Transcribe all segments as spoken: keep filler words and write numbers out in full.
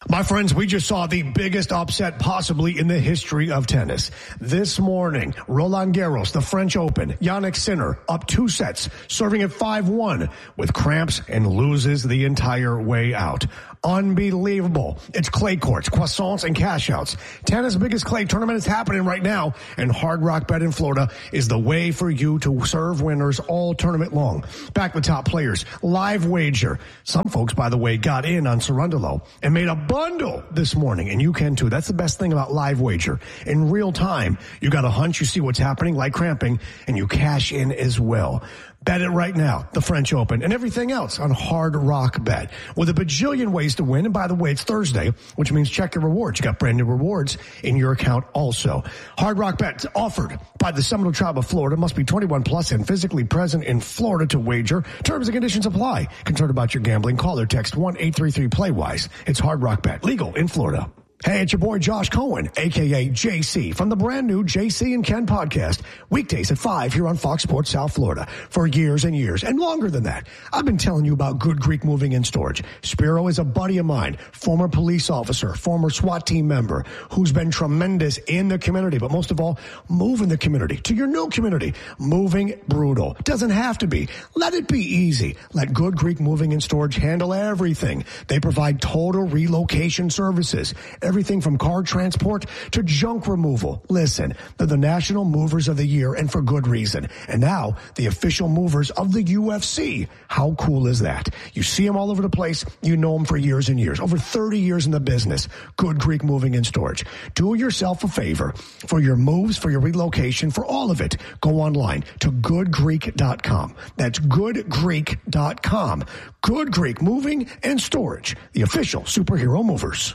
My friends, we just saw the biggest upset possibly in the history of tennis. This morning, Roland Garros, the French Open, Jannik Sinner up two sets, serving at five one with cramps and loses the entire way out. Unbelievable. It's clay courts, croissants, and cash outs. Tennis' biggest clay tournament is happening right now, and Hard Rock Bet in Florida is the way for you to serve winners all tournament long. Back the top players, live wager. Some folks, by the way, got in on Cerundolo and made a bundle this morning, and you can too. That's the best thing about live wager. In real time, you got a hunch, you see what's happening, like cramping, and you cash in as well. Bet it right now, the French Open, and everything else on Hard Rock Bet. With a bajillion ways to win, and by the way, it's Thursday, which means check your rewards. You got brand new rewards in your account also. Hard Rock Bet offered by the Seminole Tribe of Florida. Must be twenty-one plus and physically present in Florida to wager. Terms and conditions apply. Concerned about your gambling? Call or text one eight three three play wise. It's Hard Rock Bet. Legal in Florida. Hey, it's your boy Josh Cohen, a k a. J C, from the brand new J C and Ken podcast, weekdays at five here on Fox Sports South Florida. For years and years, and longer than that, I've been telling you about Good Greek Moving and Storage. Spiro is a buddy of mine, former police officer, former SWAT team member, who's been tremendous in the community, but most of all, moving the community to your new community. Moving brutal. Doesn't have to be. Let it be easy. Let Good Greek Moving and Storage handle everything. They provide total relocation services. Everything from car transport to junk removal. Listen, they're the National Movers of the Year, and for good reason. And now, the official movers of the U F C. How cool is that? You see them all over the place. You know them for years and years. Over thirty years in the business. Good Greek Moving and Storage. Do yourself a favor. For your moves, for your relocation, for all of it, go online to good greek dot com. That's good greek dot com. Good Greek Moving and Storage. The official superhero movers.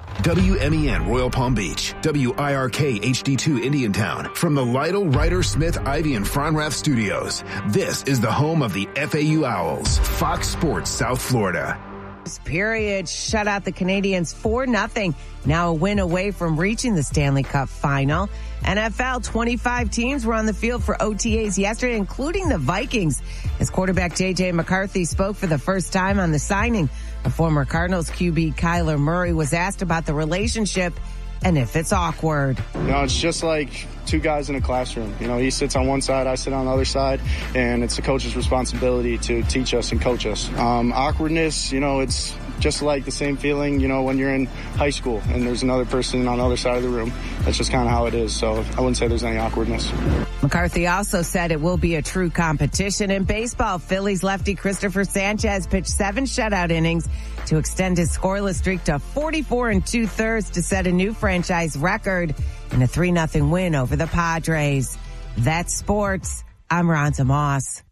W M E N Royal Palm Beach, W I R K H D two Indiantown. From the Lytle, Ryder, Smith, Ivy, and Fronrath studios, this is the home of the F A U Owls, Fox Sports South Florida. This period shut out the Canadians four nothing. Now a win away from reaching the Stanley Cup final. N F L, twenty-five teams were on the field for O T As yesterday, including the Vikings. As quarterback J J McCarthy spoke for the first time on the signing, a former Cardinals Q B Kyler Murray was asked about the relationship and if it's awkward. You know, it's just like two guys in a classroom. You know, he sits on one side, I sit on the other side, and it's the coach's responsibility to teach us and coach us. Um, awkwardness, you know, it's just like the same feeling, you know, when you're in high school and there's another person on the other side of the room. That's just kind of how it is. So I wouldn't say there's any awkwardness. McCarthy also said it will be a true competition. In baseball, Phillies lefty Christopher Sanchez pitched seven shutout innings to extend his scoreless streak to forty-four and two-thirds to set a new franchise record in a three nothing win over the Padres. That's sports. I'm Ronza Moss.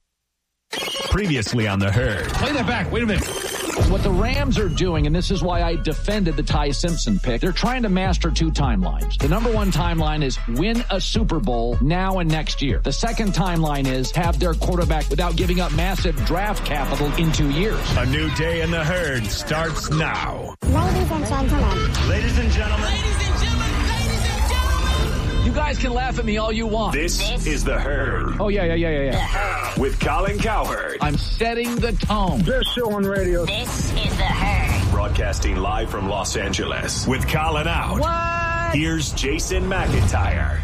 Previously on The Herd. Play that back. Wait a minute. What the Rams are doing, and this is why I defended the Ty Simpson pick, they're trying to master two timelines. The number one timeline is win a Super Bowl now and next year. The second timeline is have their quarterback without giving up massive draft capital in two years. A new day in The Herd starts now. Ladies and gentlemen. Ladies and gentlemen. Ladies and gentlemen. Ladies and gentlemen. You guys can laugh at me all you want. This, this is The Herd. Oh, yeah, yeah, yeah, yeah, yeah. With Colin Cowherd. I'm setting the tone. Best show on radio. This is The Herd. Broadcasting live from Los Angeles. With Colin out. What? Here's Jason McIntyre.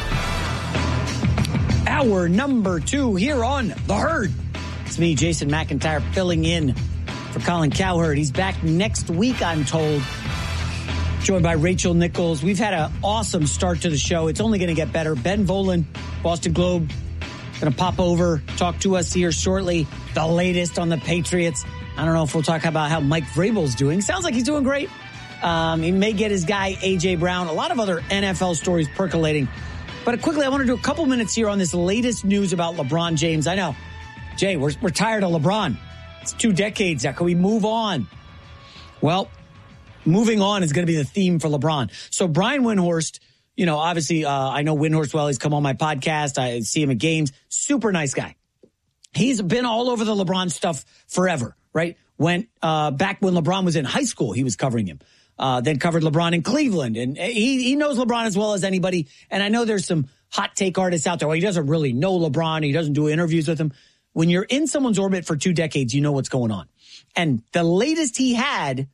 Hour number two here on The Herd. It's me, Jason McIntyre, filling in for Colin Cowherd. He's back next week, I'm told. Joined by Rachel Nichols. We've had an awesome start to the show. It's only going to get better. Ben Volen, Boston Globe, going to pop over, talk to us here shortly. The latest on the Patriots. I don't know if we'll talk about how Mike Vrabel's doing. Sounds like he's doing great. Um, he may get his guy, A J. Brown. A lot of other N F L stories percolating. But quickly, I want to do a couple minutes here on this latest news about LeBron James. I know, Jay, we're, we're tired of LeBron. It's two decades now. Can we move on? Well, moving on is going to be the theme for LeBron. So Brian Windhorst, you know, obviously, uh, I know Windhorst well. He's come on my podcast. I see him at games. Super nice guy. He's been all over the LeBron stuff forever, right? When, uh, back when LeBron was in high school, he was covering him. Uh, then covered LeBron in Cleveland. And he, he knows LeBron as well as anybody. And I know there's some hot take artists out there. Well, he doesn't really know LeBron. He doesn't do interviews with him. When you're in someone's orbit for two decades, you know what's going on. And the latest he had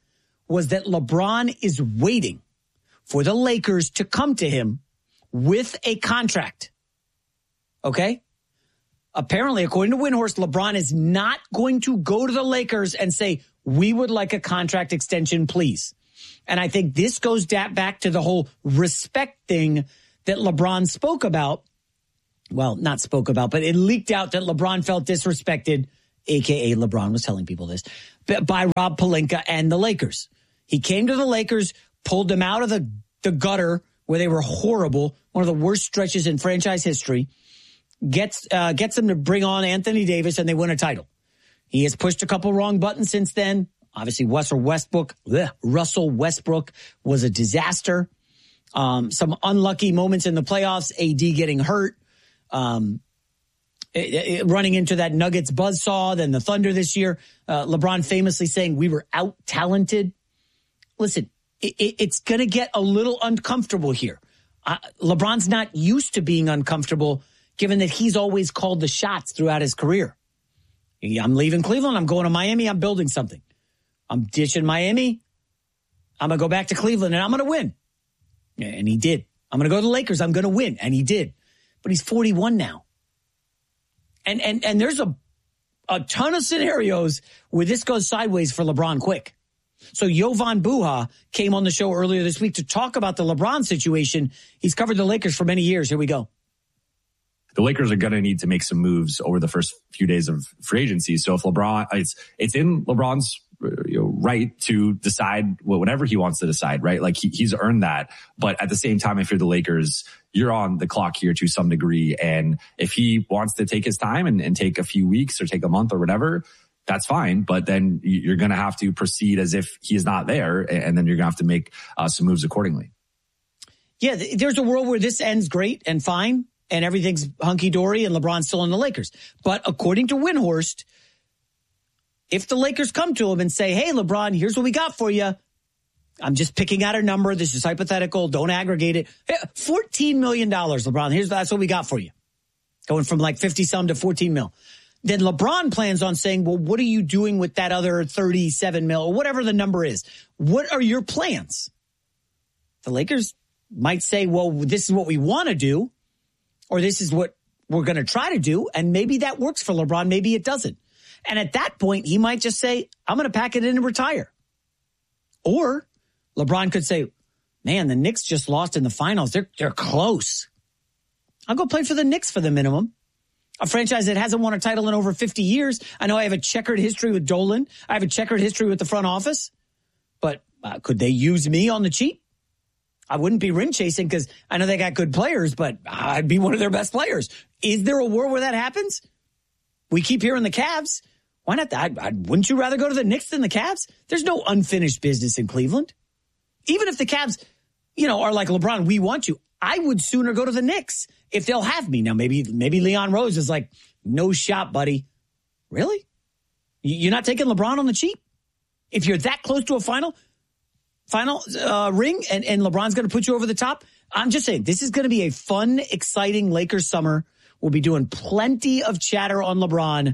was that LeBron is waiting for the Lakers to come to him with a contract. Okay? Apparently, according to Windhorst, LeBron is not going to go to the Lakers and say, we would like a contract extension, please. And I think this goes back to the whole respect thing that LeBron spoke about. Well, not spoke about, but it leaked out that LeBron felt disrespected, a k a. LeBron was telling people this, by Rob Pelinka and the Lakers. He came to the Lakers, pulled them out of the, the gutter where they were horrible, one of the worst stretches in franchise history, gets uh, gets them to bring on Anthony Davis, and they win a title. He has pushed a couple wrong buttons since then. Obviously, Russell Westbrook, bleh, Russell Westbrook was a disaster. Um, some unlucky moments in the playoffs, A D getting hurt, um, it, it, running into that Nuggets buzzsaw, then the Thunder this year. Uh, LeBron famously saying we were out-talented. Listen, it, it, it's going to get a little uncomfortable here. Uh, LeBron's not used to being uncomfortable, given that he's always called the shots throughout his career. I'm leaving Cleveland. I'm going to Miami. I'm building something. I'm ditching Miami. I'm going to go back to Cleveland, and I'm going to win. And he did. I'm going to go to the Lakers. I'm going to win. And he did. But he's forty-one now. And and and there's a, a ton of scenarios where this goes sideways for LeBron quick. So Jovan Buha came on the show earlier this week to talk about the LeBron situation. He's covered the Lakers for many years. Here we go. The Lakers are going to need to make some moves over the first few days of free agency. So if LeBron, it's it's in LeBron's you know, right to decide whatever he wants to decide, right? Like he, he's earned that. But at the same time, if you're the Lakers, you're on the clock here to some degree. And if he wants to take his time and, and take a few weeks or take a month or whatever, that's fine. But then you're going to have to proceed as if he is not there. And then you're going to have to make uh, some moves accordingly. Yeah, there's a world where this ends great and fine and everything's hunky-dory and LeBron's still in the Lakers. But according to Windhorst, if the Lakers come to him and say, hey, LeBron, here's what we got for you. I'm just picking out a number. This is hypothetical. Don't aggregate it. Hey, fourteen million dollars, LeBron. Here's that's what we got for you. Going from like fifty some to fourteen mil. Then LeBron plans on saying, well, what are you doing with that other thirty-seven mil or whatever the number is? What are your plans? The Lakers might say, well, this is what we want to do, or this is what we're going to try to do. And maybe that works for LeBron. Maybe it doesn't. And at that point, he might just say, I'm going to pack it in and retire. Or LeBron could say, man, the Knicks just lost in the finals. They're, they're close. I'll go play for the Knicks for the minimum. A franchise that hasn't won a title in over fifty years. I know I have a checkered history with Dolan. I have a checkered history with the front office. But uh, could they use me on the cheap? I wouldn't be rim chasing because I know they got good players, but I'd be one of their best players. Is there a world where that happens? We keep hearing the Cavs. Why not? I, I, wouldn't you rather go to the Knicks than the Cavs? There's no unfinished business in Cleveland. Even if the Cavs, you know, are like, LeBron, we want you. I would sooner go to the Knicks if they'll have me. Now, maybe maybe Leon Rose is like, no shot, buddy. Really? You're not taking LeBron on the cheap? If you're that close to a final final uh, ring and, and LeBron's going to put you over the top, I'm just saying, this is going to be a fun, exciting Lakers summer. We'll be doing plenty of chatter on LeBron.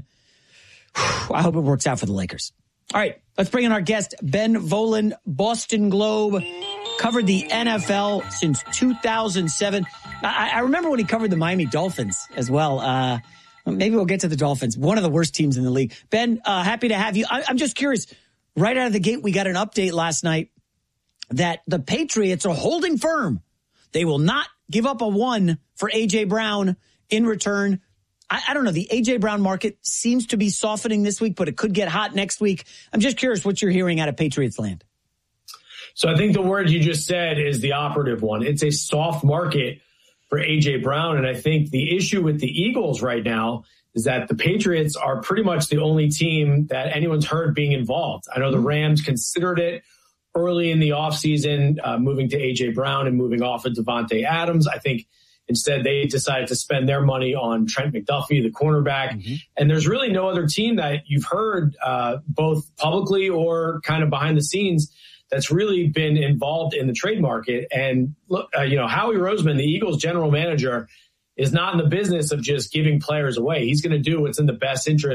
I hope it works out for the Lakers. All right, let's bring in our guest, Ben Volin, Boston Globe, covered the N F L since two thousand seven. I, I remember when he covered the Miami Dolphins as well. Uh, maybe we'll get to the Dolphins, one of the worst teams in the league. Ben, uh, happy to have you. I, I'm just curious, right out of the gate, we got an update last night that the Patriots are holding firm. They will not give up a one for A J. Brown in return. I, I don't know. The A J. Brown market seems to be softening this week, but it could get hot next week. I'm just curious what you're hearing out of Patriots land. So I think the word you just said is the operative one. It's a soft market for A J. Brown. And I think the issue with the Eagles right now is that the Patriots are pretty much the only team that anyone's heard being involved. I know the Rams considered it early in the offseason, uh, moving to A J. Brown and moving off of Devontae Adams. I think instead they decided to spend their money on Trent McDuffie, the cornerback. Mm-hmm. And there's really no other team that you've heard uh, both publicly or kind of behind the scenes that's really been involved in the trade market. And look, uh, you know, Howie Roseman, the Eagles general manager, is not in the business of just giving players away. He's going to do what's in the best interest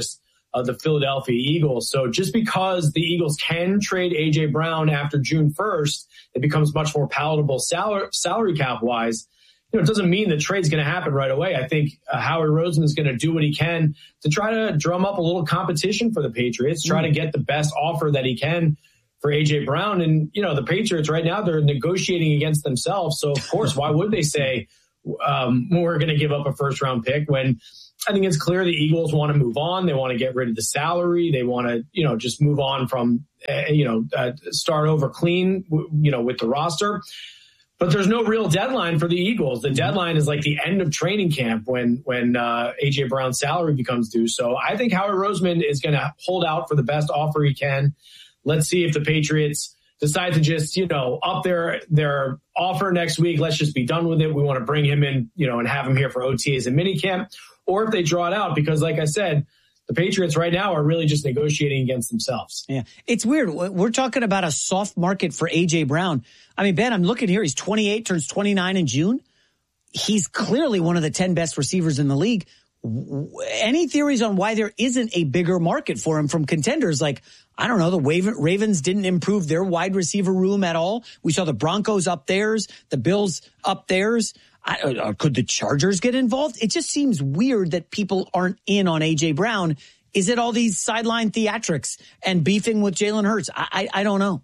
uh, the Philadelphia Eagles. So just because the Eagles can trade A J Brown after June first, it becomes much more palatable salary, salary cap wise. You know, it doesn't mean the trade's going to happen right away. I think uh, Howie Roseman is going to do what he can to try to drum up a little competition for the Patriots, try mm. to get the best offer that he can for A J Brown. And, you know, the Patriots right now, they're negotiating against themselves. So, of course, why would they say um, we're going to give up a first round pick when I think it's clear the Eagles want to move on. They want to get rid of the salary. They want to, you know, just move on from, uh, you know, uh, start over clean, you know, with the roster. But there's no real deadline for the Eagles. The deadline is like the end of training camp when when uh, A J Brown's salary becomes due. So I think Howie Roseman is going to hold out for the best offer he can. Let's see if the Patriots decide to just, you know, up their their offer next week. Let's just be done with it. We want to bring him in, you know, and have him here for O T As and minicamp. Or if they draw it out, because like I said, the Patriots right now are really just negotiating against themselves. Yeah, it's weird. We're talking about a soft market for A J Brown. I mean, Ben, I'm looking here. He's twenty-eight, turns twenty-nine in June. He's clearly one of the ten best receivers in the league. Any theories on why there isn't a bigger market for him from contenders? Like, I don't know, the Ravens didn't improve their wide receiver room at all. We saw the Broncos up theirs, the Bills up theirs. I, uh, could the Chargers get involved? It just seems weird that people aren't in on A J Brown. Is it all these sideline theatrics and beefing with Jalen Hurts? I, I, I don't know.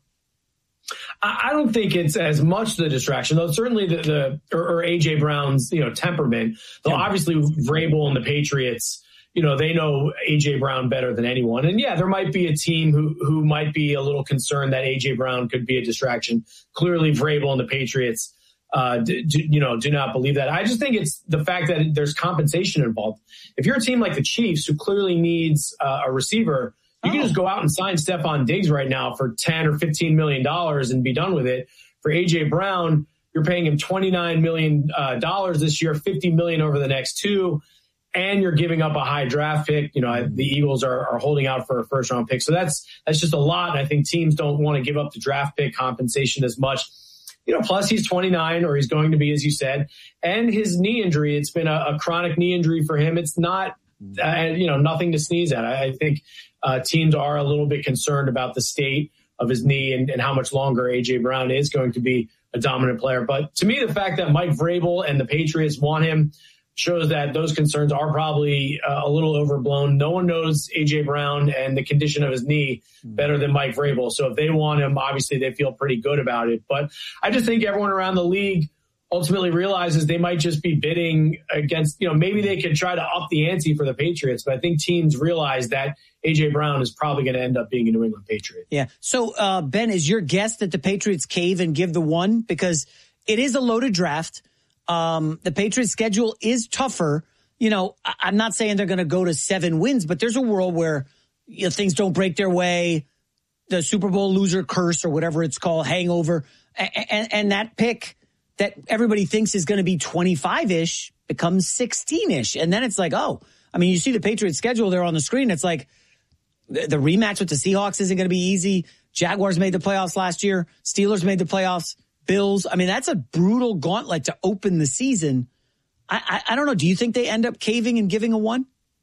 I don't think it's as much the distraction, though. Certainly the, the or, or A J Brown's, you know, temperament. Though yeah. Obviously Vrabel and the Patriots, you know, they know A J Brown better than anyone. And yeah, there might be a team who who might be a little concerned that A J Brown could be a distraction. Clearly, Vrabel and the Patriots, uh, do, do, you know, do not believe that. I just think it's the fact that there's compensation involved. If you're a team like the Chiefs, who clearly needs uh, a receiver, you can just go out and sign Stephon Diggs right now for ten or fifteen million dollars and be done with it. For A J Brown, you're paying him twenty-nine million dollars this year, fifty million dollars over the next two, and you're giving up a high draft pick. You know, the Eagles are, are holding out for a first round pick. So that's, that's just a lot. And I think teams don't want to give up the draft pick compensation as much. You know, plus he's twenty-nine, or he's going to be, as you said, and his knee injury, it's been a, a chronic knee injury for him. It's not, uh, you know, nothing to sneeze at. I, I think uh, teams are a little bit concerned about the state of his knee and, and how much longer A J Brown is going to be a dominant player. But to me, the fact that Mike Vrabel and the Patriots want him shows that those concerns are probably uh, a little overblown. No one knows A J Brown and the condition of his knee better than Mike Vrabel. So if they want him, obviously they feel pretty good about it. But I just think everyone around the league ultimately realizes they might just be bidding against, you know, maybe they could try to up the ante for the Patriots. But I think teams realize that A J Brown is probably going to end up being a New England Patriot. Yeah. So, uh, Ben, is your guess that the Patriots cave and give the one? Because it is a loaded draft. Um, the Patriots schedule is tougher. You know, I'm not saying they're going to go to seven wins, but there's a world where, you know, things don't break their way. The Super Bowl loser curse or whatever it's called, hangover. And, and, and that pick that everybody thinks is going to be twenty-five-ish becomes sixteen-ish. And then it's like, oh, I mean, you see the Patriots schedule there on the screen. It's like the, the rematch with the Seahawks isn't going to be easy. Jaguars made the playoffs last year. Steelers made the playoffs. Bills. I mean, that's a brutal gauntlet to open the season. I, I, I don't know. Do you think they end up caving and giving a one?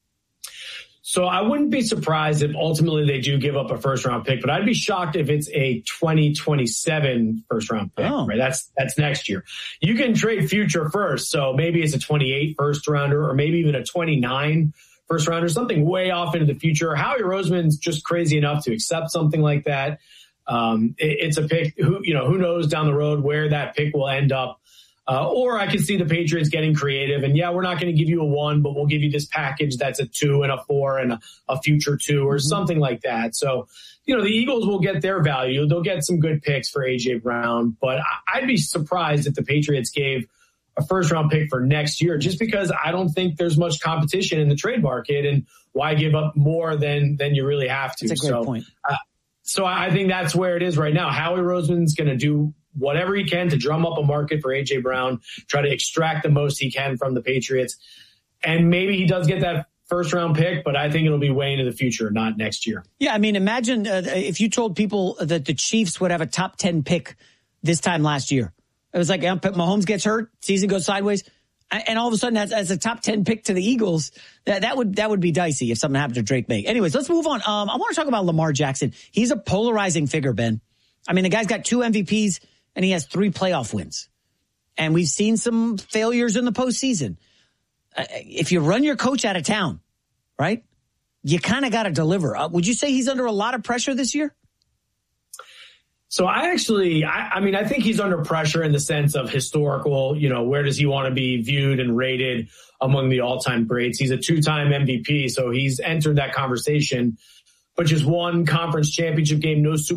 So I wouldn't be surprised if ultimately they do give up a first round pick, but I'd be shocked if it's a twenty twenty-seven first round pick, oh. right? That's, that's next year. You can trade future first. So maybe it's a twenty-eight first rounder, or maybe even a twenty-nine first rounder, something way off into the future. Howie Roseman's just crazy enough to accept something like that. Um, it, it's a pick who, you know, who knows down the road where that pick will end up. Uh, or I can see the Patriots getting creative and yeah, we're not going to give you a one, but we'll give you this package that's a two and a four and a, a future two or mm-hmm. something like that. So, you know, the Eagles will get their value. They'll get some good picks for A J Brown, but I'd be surprised if the Patriots gave a first round pick for next year, just because I don't think there's much competition in the trade market, and why give up more than, than you really have to. That's a great so, point. Uh, so I think that's where it is right now. Howie Roseman's going to do whatever he can to drum up a market for A J Brown, try to extract the most he can from the Patriots. And maybe he does get that first round pick, but I think it'll be way into the future, not next year. Yeah. I mean, imagine uh, if you told people that the Chiefs would have a top ten pick this time last year. It was like, Mahomes gets hurt, season goes sideways. And all of a sudden, as, as a top ten pick to the Eagles, that, that would that would be dicey if something happened to Drake May. Anyways, let's move on. Um, I want to talk about Lamar Jackson. He's a polarizing figure, Ben. I mean, the guy's got two M V Ps and he has three playoff wins. And we've seen some failures in the postseason. Uh, if you run your coach out of town, right, you kind of got to deliver. Uh, would you say he's under a lot of pressure this year? So I actually, I, I mean, I think he's under pressure in the sense of historical, you know, where does he want to be viewed and rated among the all-time greats? He's a two-time M V P, so he's entered that conversation, but just one conference championship game, no Super